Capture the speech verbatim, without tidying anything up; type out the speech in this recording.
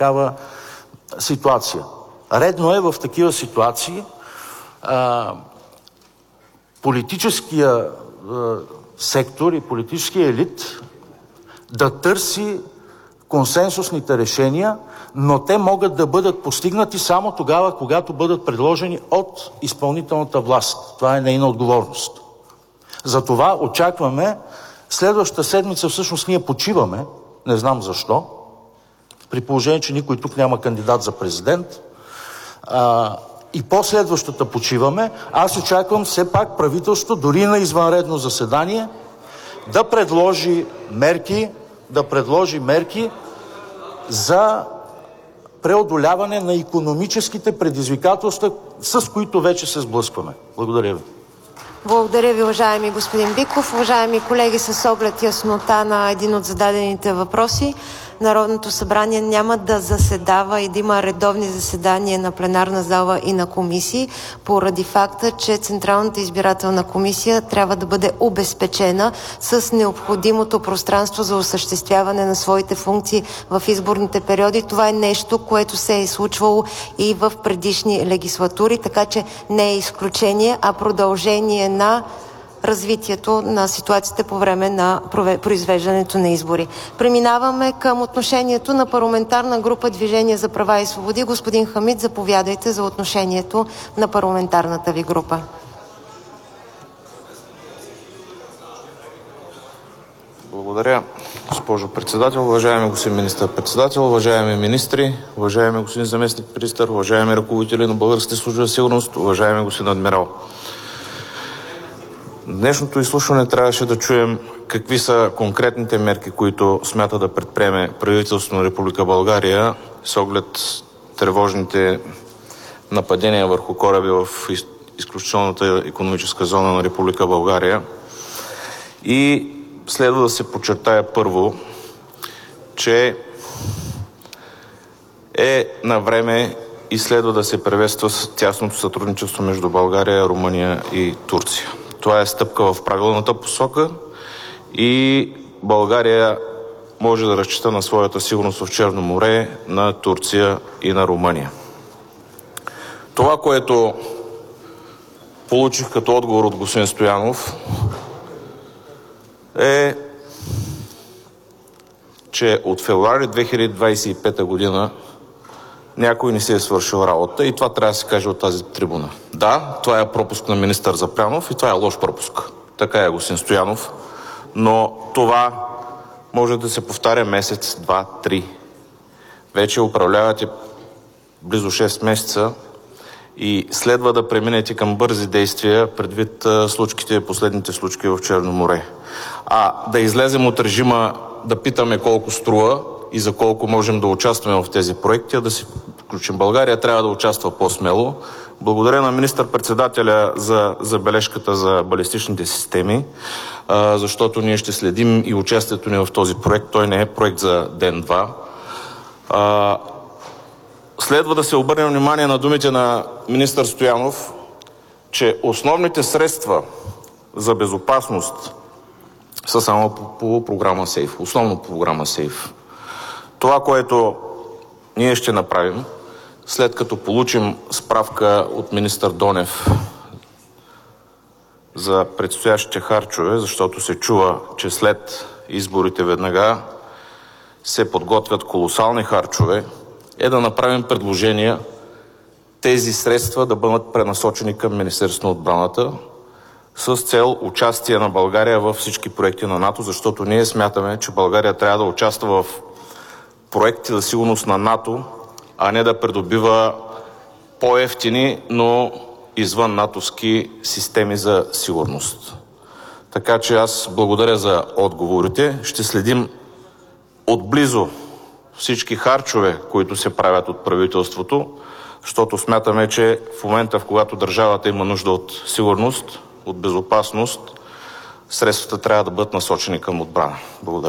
такава ситуация. Редно е в такива ситуации а, политическия а, сектор и политическия елит да търси консенсусните решения, но те могат да бъдат постигнати само тогава, когато бъдат предложени от изпълнителната власт. Това е нейна отговорност. Затова очакваме следващата седмица, всъщност ние почиваме, не знам защо, при положение, че никой тук няма кандидат за президент, а, и последващата почиваме, аз очаквам все пак правителството, дори на извънредно заседание, да предложи мерки, да предложи мерки за преодоляване на икономическите предизвикателства, с които вече се сблъскваме. Благодаря ви. Благодаря ви, уважаеми господин Биков. Уважаеми колеги, с оглед яснота на един от зададените въпроси, Народното събрание няма да заседава и да има редовни заседания на пленарна зала и на комисии, поради факта, че Централната избирателна комисия трябва да бъде обезпечена с необходимото пространство за осъществяване на своите функции в изборните периоди. Това е нещо, което се е случвало и в предишни легислатури, така че не е изключение, а продължение на развитието на ситуацията по време на произвеждането на избори. Преминаваме към отношението на парламентарна група Движение за права и свободи. Господин Хамид, заповядайте за отношението на парламентарната ви група. Благодаря, госпожо председател. Уважаеми господин министър-председател, уважаеми министри, уважаеми господин заместник-министър, уважаеми ръководители на българските служби за сигурност, уважаеми господин адмирал. Днешното изслушване трябваше да чуем какви са конкретните мерки, които смята да предприеме правителството на Република България с оглед тревожните нападения върху кораби в изключителната икономическа зона на Република България. И следва да се подчертая първо, че е на време и следва да се приветства тясното сътрудничество между България, Румъния и Турция. Това е стъпка в правилната посока и България може да разчита на своята сигурност в Черно море, на Турция и на Румъния. Това, което получих като отговор от господин Стоянов, е, че от февруари две хиляди двадесет и пета година някой не си е свършил работа и това трябва да се каже от тази трибуна. Да, това е пропуск на министър Запрянов и това е лош пропуск. Така е, господин Стоянов. Но това може да се повтаря месец, два, три. Вече управлявате близо шест месеца и следва да преминете към бързи действия предвид случките, последните случки в Черно море. А да излезем от режима да питаме колко струва и за колко можем да участваме в тези проекти, а да си включим. България трябва да участва по-смело. Благодаря на министър-председателя за забележката за балистичните системи, защото ние ще следим и участието ни в този проект. Той не е проект за ден-два. Следва да се обърне внимание на думите на министър Стоянов, че основните средства за безопасност са само по, по програма Сейф. Основно по програма Сейф. Това, което ние ще направим, след като получим справка от министър Донев за предстоящите харчове, защото се чува, че след изборите веднага се подготвят колосални харчове, е да направим предложения тези средства да бъдат пренасочени към Министерството на отбраната с цел участие на България във всички проекти на НАТО, защото ние смятаме, че България трябва да участва в проекти за сигурност на НАТО, а не да придобива по-евтини, но извън натовски системи за сигурност. Така че аз благодаря за отговорите. Ще следим отблизо всички харчове, които се правят от правителството, защото смятаме, че в момента, в когато държавата има нужда от сигурност, от безопасност, средствата трябва да бъдат насочени към отбрана. Благодаря.